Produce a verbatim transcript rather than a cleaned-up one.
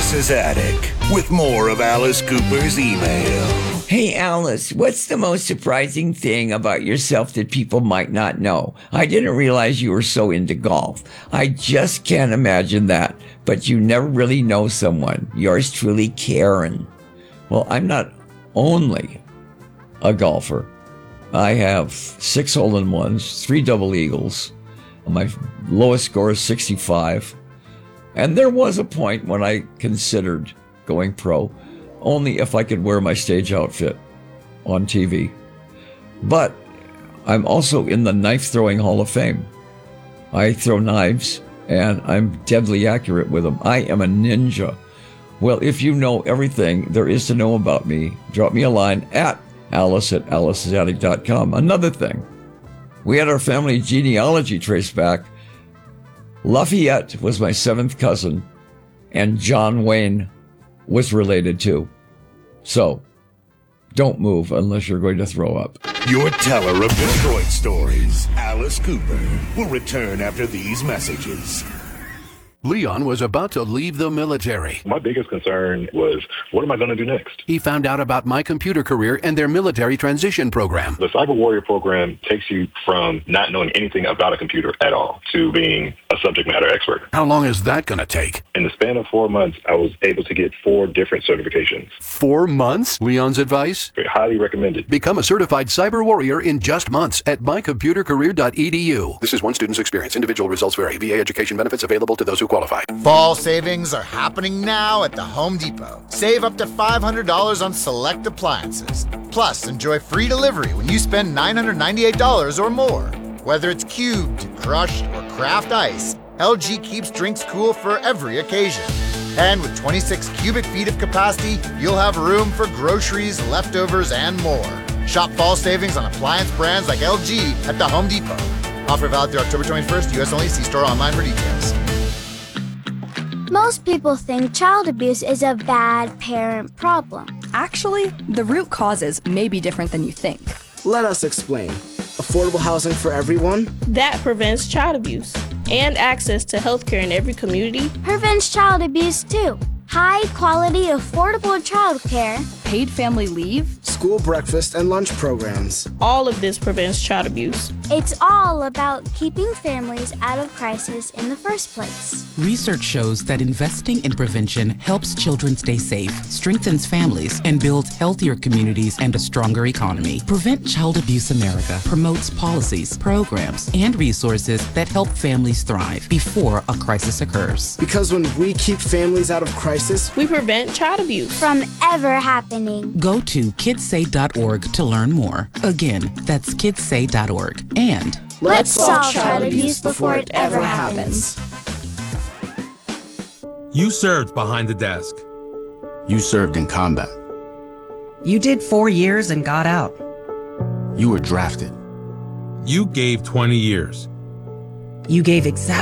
Alice's Attic with more of Alice Cooper's email. Hey, Alice, what's the most surprising thing about yourself that people might not know? I didn't realize you were so into golf. I just can't imagine that, but you never really know someone. Yours truly, Karen. Well, I'm not only a golfer. I have six hole-in-ones, three double eagles. My lowest score is sixty-five. And there was a point when I considered going pro, only if I could wear my stage outfit on T V. But I'm also in the Knife Throwing Hall of Fame. I throw knives, and I'm deadly accurate with them. I am a ninja. Well, if you know everything there is to know about me, drop me a line at alice at alice's attic dot com. Another thing, we had our family genealogy traced back. Lafayette was my seventh cousin, and John Wayne was related to. So, don't move unless you're going to throw up. Your teller of Detroit stories, Alice Cooper, will return after these messages. Leon was about to leave the military. My biggest concern was, what am I going to do next? He found out about My Computer Career and their military transition program. The Cyber Warrior program takes you from not knowing anything about a computer at all to being a subject matter expert. How long is that going to take? In the span of four months, I was able to get four different certifications. Four months? Leon's advice? Highly recommended. Become a certified cyber warrior in just months at my computer career dot e d u. This is one student's experience. Individual results vary. V A education benefits available to those who qualify. Fall savings are happening now at the Home Depot. Save up to five hundred dollars on select appliances. Plus, enjoy free delivery when you spend nine hundred ninety-eight dollars or more. Whether it's cubed, crushed, or craft ice, L G keeps drinks cool for every occasion. And with twenty-six cubic feet of capacity, you'll have room for groceries, leftovers, and more. Shop fall savings on appliance brands like L G at the Home Depot. Offer valid through October twenty-first, U S only. See store online for details. Most people think child abuse is a bad parent problem. Actually, the root causes may be different than you think. Let us explain. Affordable housing for everyone? That prevents child abuse. And access to healthcare in every community. Prevents child abuse too. High quality, affordable childcare. Paid family leave. School breakfast and lunch programs. All of this prevents child abuse. It's all about keeping families out of crisis in the first place. Research shows that investing in prevention helps children stay safe, strengthens families, and builds healthier communities and a stronger economy. Prevent Child Abuse America promotes policies, programs, and resources that help families thrive before a crisis occurs. Because when we keep families out of crisis, we prevent child abuse from ever happening. Go to kids say dot org to learn more. Again, that's kids say dot org. And let's solve child abuse before it ever happens. You served behind the desk. You served in combat. You did four years and got out. You were drafted. You gave twenty years. You gave exactly